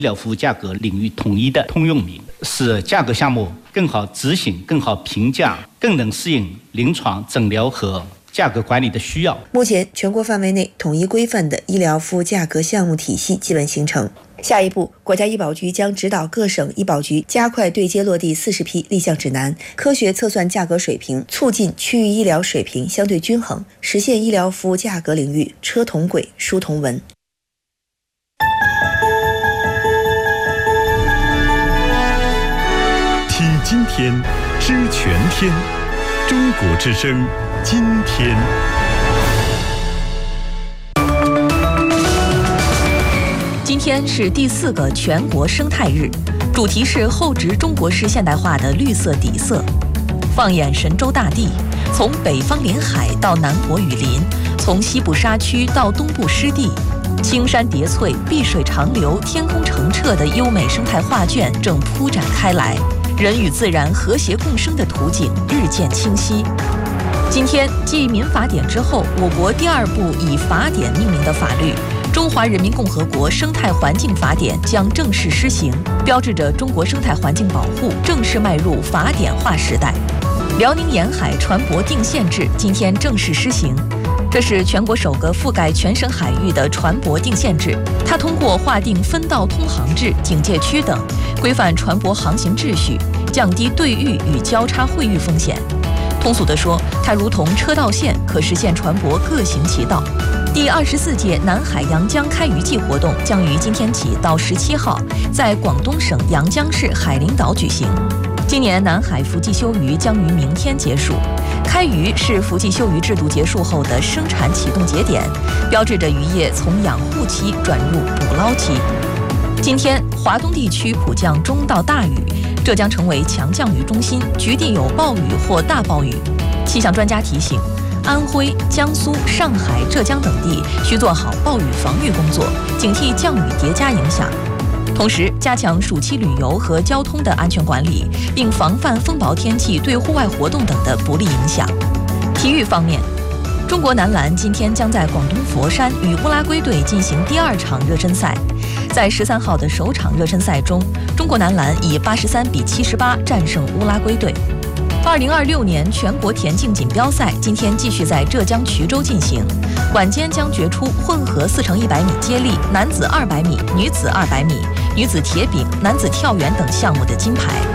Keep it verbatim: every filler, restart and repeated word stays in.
医疗服务价格领域统一的通用名，使价格项目更好执行、更好评价，更能适应临床诊疗和价格管理的需要。 目前，全国范围内统一规范的医疗服务价格项目体系基本形成。下一步，国家医保局将指导各省医保局加快对接落地四十批立项指南，科学测算价格水平，促进区域医疗水平相对均衡，实现医疗服务价格领域车同轨、书同文。 听今天，知全天，中国之声，今天。 今天是第四个全国生态日，主题是厚植中国式现代化的绿色底色。放眼神州大地，从北方临海到南国雨林，从西部沙区到东部湿地，青山叠翠、碧水长流、天空澄澈的优美生态画卷正铺展开来，人与自然和谐共生的图景日渐清晰。今天，继民法典之后，我国第二部以法典命名的法律《中华人民共和国生态环境法典》将正式施行，标志着中国生态环境保护正式迈入法典化时代。辽宁沿海船舶定限制今天正式施行，这是全国首个覆盖全省海域的船舶定限制。它通过划定分道通航制、警戒区等，规范船舶航行秩序，降低对遇与交叉会遇风险。通俗地说，它如同车道线，可实现船舶各行其道。第二十四届南海阳江开渔季活动将于今天起到十七号在广东省阳江市海陵岛举行。今年南海伏季休渔将于明天结束，开渔是伏季休渔制度结束后的生产启动节点，标志着渔业从养护期转入捕捞期。今天，华东地区普降中到大雨，浙江成为强降雨中心，局地有暴雨或大暴雨。气象专家提醒，安徽、江苏、上海、浙江等地需做好暴雨防御工作，警惕降雨叠加影响。同时，加强暑期旅游和交通的安全管理，并防范风暴天气对户外活动等的不利影响。体育方面，中国男篮今天将在广东佛山与乌拉圭队进行第二场热身赛。在十三号的首场热身赛中，中国男篮以八十三比七十八战胜乌拉圭队。二零二六年全国田径锦标赛今天继续在浙江衢州进行，晚间将决出混合四乘一百米接力、男子二百米、女子二百米、女子铁饼、男子跳远等项目的金牌。